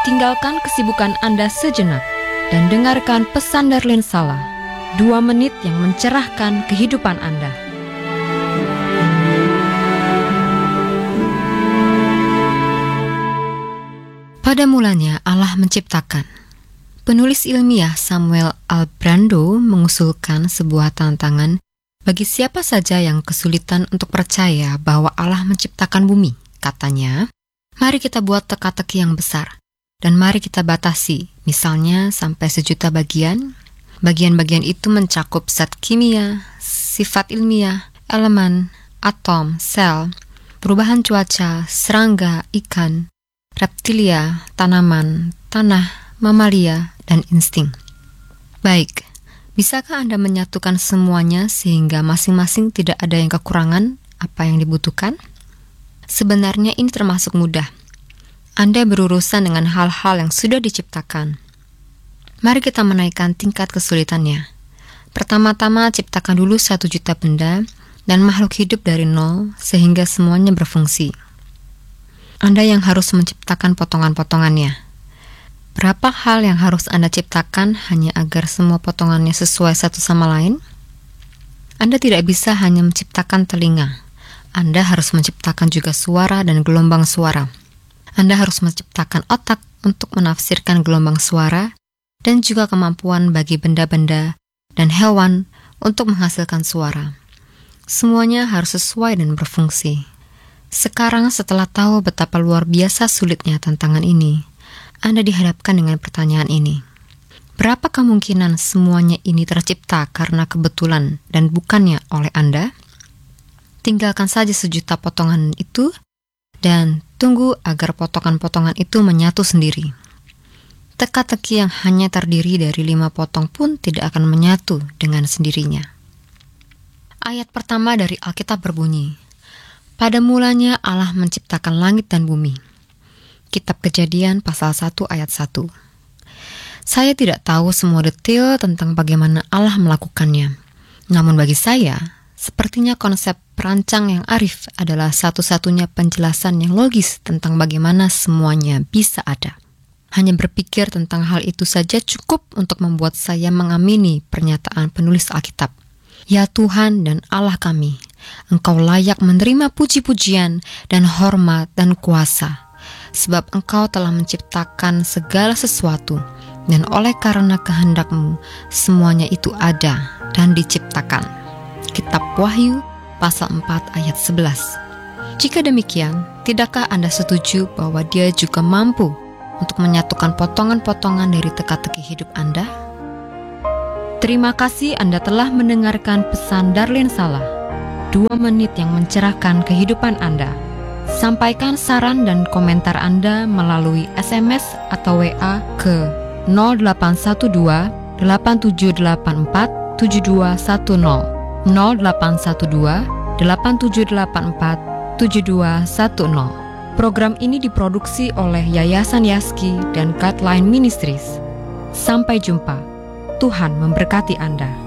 Tinggalkan kesibukan Anda sejenak dan dengarkan pesan Darlene Sala, 2 menit yang mencerahkan kehidupan Anda. Pada mulanya Allah menciptakan. Penulis ilmiah Samuel Albrando mengusulkan sebuah tantangan bagi siapa saja yang kesulitan untuk percaya bahwa Allah menciptakan bumi. Katanya, mari kita buat teka-teki yang besar. Dan mari kita batasi, misalnya sampai 1.000.000 bagian. Bagian-bagian itu mencakup zat kimia, sifat ilmiah, elemen, atom, sel, perubahan cuaca, serangga, ikan, reptilia, tanaman, tanah, mamalia, dan insting. Baik, bisakah Anda menyatukan semuanya sehingga masing-masing tidak ada yang kekurangan apa yang dibutuhkan? Sebenarnya ini termasuk mudah. Anda berurusan dengan hal-hal yang sudah diciptakan. Mari kita menaikkan tingkat kesulitannya. Pertama-tama ciptakan dulu 1.000.000 benda dan makhluk hidup dari nol sehingga semuanya berfungsi. Anda yang harus menciptakan potongan-potongannya. Berapa hal yang harus Anda ciptakan hanya agar semua potongannya sesuai satu sama lain? Anda tidak bisa hanya menciptakan telinga. Anda harus menciptakan juga suara dan gelombang suara. Anda harus menciptakan otak untuk menafsirkan gelombang suara dan juga kemampuan bagi benda-benda dan hewan untuk menghasilkan suara. Semuanya harus sesuai dan berfungsi. Sekarang setelah tahu betapa luar biasa sulitnya tantangan ini, Anda dihadapkan dengan pertanyaan ini. Berapa kemungkinan semuanya ini tercipta karena kebetulan dan bukannya oleh Anda? Tinggalkan saja 1.000.000 potongan itu dan tunggu agar potongan-potongan itu menyatu sendiri. Teka-teki yang hanya terdiri dari 5 potong pun tidak akan menyatu dengan sendirinya. Ayat pertama dari Alkitab berbunyi, pada mulanya Allah menciptakan langit dan bumi. Kitab Kejadian pasal 1 ayat 1. Saya tidak tahu semua detail tentang bagaimana Allah melakukannya. Namun bagi saya, sepertinya konsep perancang yang arif adalah satu-satunya penjelasan yang logis tentang bagaimana semuanya bisa ada. Hanya berpikir tentang hal itu saja cukup untuk membuat saya mengamini pernyataan penulis Alkitab. Ya Tuhan dan Allah kami, Engkau layak menerima puji-pujian dan hormat dan kuasa, sebab Engkau telah menciptakan segala sesuatu, dan oleh karena kehendak-Mu, semuanya itu ada dan diciptakan. Kitab Wahyu pasal 4 ayat 11. Jika demikian, tidakkah Anda setuju bahwa Dia juga mampu untuk menyatukan potongan-potongan dari teka-teki hidup Anda? Terima kasih Anda telah mendengarkan pesan Darlene Sala, 2 menit yang mencerahkan kehidupan Anda. Sampaikan saran dan komentar Anda melalui SMS atau WA ke 0812 8784 7210. 0812-8784-7210. Program ini diproduksi oleh Yayasan Yaski dan Guideline Ministries. Sampai jumpa. Tuhan memberkati Anda.